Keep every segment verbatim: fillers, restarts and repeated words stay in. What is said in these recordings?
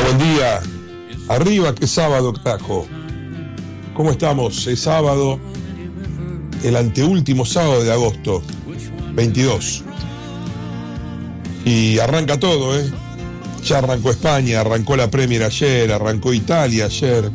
Buen día. Arriba, que sábado, carajo. ¿Cómo estamos? Es sábado, el anteúltimo sábado de agosto, veintidós. Y arranca todo, ¿eh? Ya arrancó España, arrancó la Premier ayer, arrancó Italia ayer.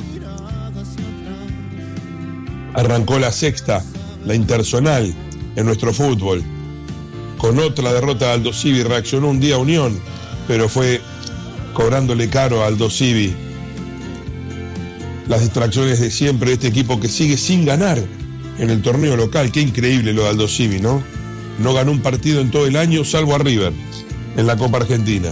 Arrancó la sexta, la interzonal, en nuestro fútbol. Con otra derrota de Aldosivi, reaccionó un día Unión, pero fue cobrándole caro a Aldosivi las distracciones de siempre de este equipo que sigue sin ganar en el torneo local. Qué increíble lo de Aldosivi, ¿no? No ganó un partido en todo el año, salvo a River, en la Copa Argentina.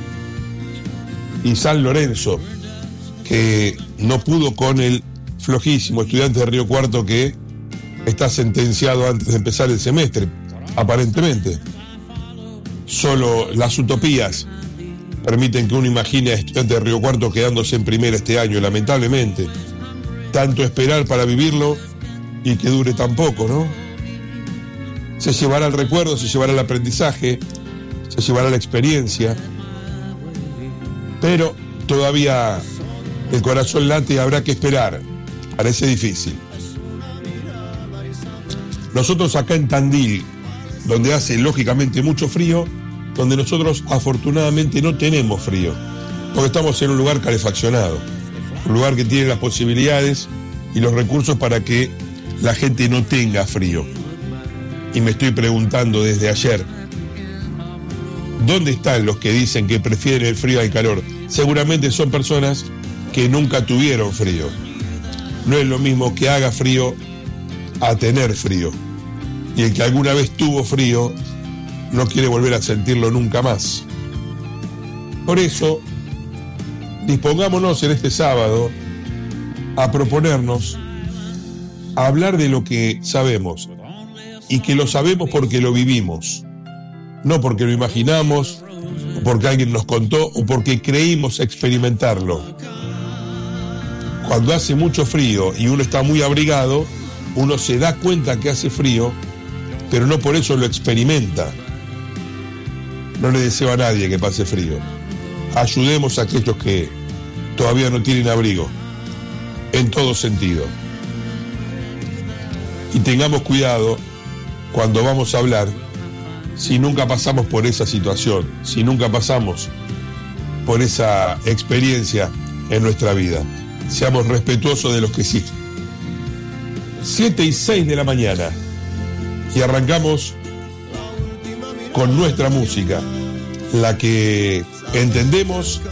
Y San Lorenzo, que no pudo con el flojísimo Estudiantes de Río Cuarto, que está sentenciado antes de empezar el semestre, aparentemente. Solo las utopías permiten que uno imagine a Estudiantes de Río Cuarto quedándose en primera este año, lamentablemente. Tanto esperar para vivirlo y que dure tan poco, ¿no? Se llevará el recuerdo, se llevará el aprendizaje, se llevará la experiencia, pero todavía el corazón late y habrá que esperar. Parece difícil. Nosotros acá en Tandil, donde hace lógicamente mucho frío, donde nosotros afortunadamente no tenemos frío, porque estamos en un lugar calefaccionado, un lugar que tiene las posibilidades y los recursos para que la gente no tenga frío. Y me estoy preguntando desde ayer, ¿dónde están los que dicen que prefieren el frío al calor? Seguramente son personas que nunca tuvieron frío. No es lo mismo que haga frío a tener frío. Y el que alguna vez tuvo frío no quiere volver a sentirlo nunca más. Por eso, dispongámonos en este sábado a proponernos a hablar de lo que sabemos, y que lo sabemos porque lo vivimos, no porque lo imaginamos, o porque alguien nos contó, o porque creímos experimentarlo. Cuando hace mucho frío y uno está muy abrigado, uno se da cuenta que hace frío, pero no por eso lo experimenta. No le deseo a nadie que pase frío. Ayudemos a aquellos que todavía no tienen abrigo, en todo sentido. Y tengamos cuidado cuando vamos a hablar, si nunca pasamos por esa situación, si nunca pasamos por esa experiencia en nuestra vida. Seamos respetuosos de los que sí. Siete y seis de la mañana. Y arrancamos con nuestra música, la que entendemos